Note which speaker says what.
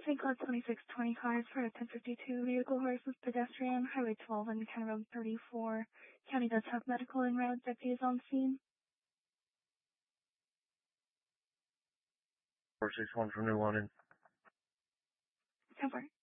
Speaker 1: St. Cloud 2625 for a 1052 vehicle versus pedestrian, Highway 12 and County Road 34. County does have medical en route. Deputies on scene.
Speaker 2: 461 from New London.
Speaker 1: 10-4.